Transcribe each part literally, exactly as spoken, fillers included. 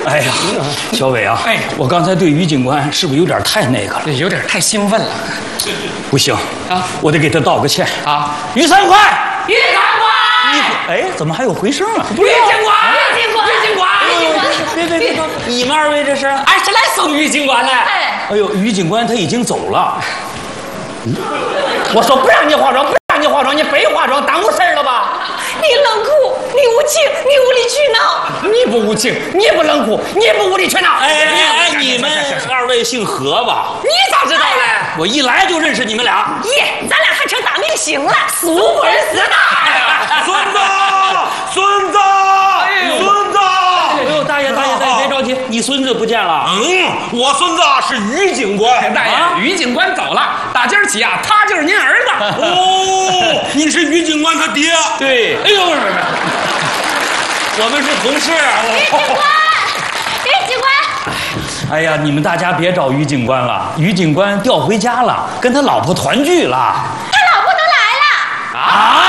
哎呀，小伟啊，哎，我刚才对于警官是不是有点太那个了？ 有点太兴奋了。 不行啊，我得给他道个歉啊！ 于三快， 于三快， 哎，怎么还有回声啊？ 于警官，于警官，于警官，于警官， 别别别，你们二位这是？ 俺是来送于警官的。 哎，哎呦，于警官他已经走了。 我说不让你化妆，不让你化妆，你非化妆，耽误事儿了吧？你冷酷，你无情，你无理取闹。你不无情，你不冷酷，你不无理取闹。 哎哎哎，你们二位姓何吧？ 你咋知道嘞？ 我一来就认识你们俩。 耶，咱俩还成大明星了，苏本斯大。 孙子，孙子，孙子！ 哎呦，大爷大爷大爷，别着急，你孙子不见了。 嗯，我孙子是于警官。 大爷，于警官走了，打今儿起啊，他就是您儿子。 哦，你是于警官他爹？ 对。哎呦，不是不是，我们是同事。 于警官，于警官。 哎呀，你们大家别找于警官了，于警官调回家了，跟他老婆团聚了。 他老婆都来了。 啊！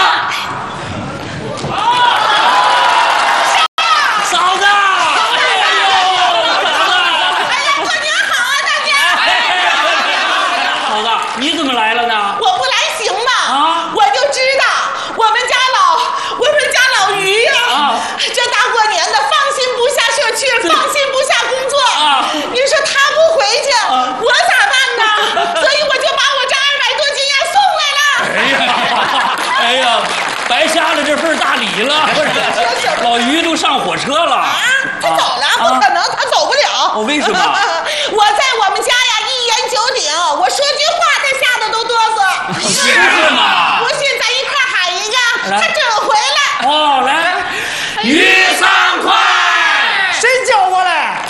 嫂子！哎呀，过年好啊，大家！ 嫂子，你怎么来了呢？ 我不来行吗？ 啊！ 我就知道我们家老我们家老于呀、啊，这大过年的放心不下社区，放心不下工作。啊！你说他不回去，啊、我咋办呢？所以我就把我这二百多斤烟送来了。 哎呀，哎呀，白瞎了这份大礼了。老于都上火车了。 啊，他走了？不可能，他走不了。 哦，为什么？ 我在我们家呀一言九鼎，我说句话他吓得都哆嗦。 是吗？ 不信咱一块喊一个，他准回来。 哦，来，于三快， 谁叫我来？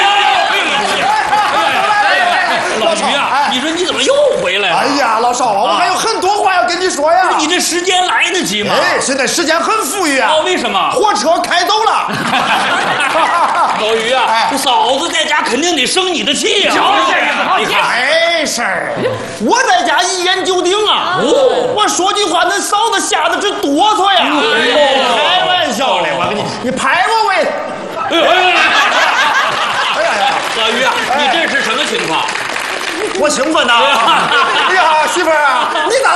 老于啊，你说你怎么又回来了？ 哎呀，老邵啊，我还有很多话要跟你说呀。 你这时间来得及吗？ 哎，现在时间很富裕啊。 哦，为什么？ 火车开走了。 老于啊，这嫂子在家肯定得生你的气呀。 你看，没事儿，我在家一言九鼎啊。哦，我说句话，那嫂子吓得直哆嗦呀。开玩笑嘞，我跟你，你拍我喂。 哎呀，老于啊，你这是什么情况？ 我兴奋呐！哎呀，媳妇儿啊，你咋